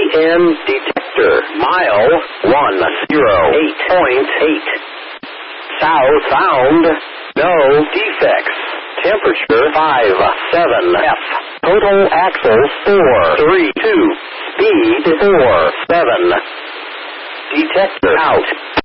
EN detector. Mile 108.8. Southbound. No defects. Temperature 57F. Total axles 432. Speed 47. Detector out.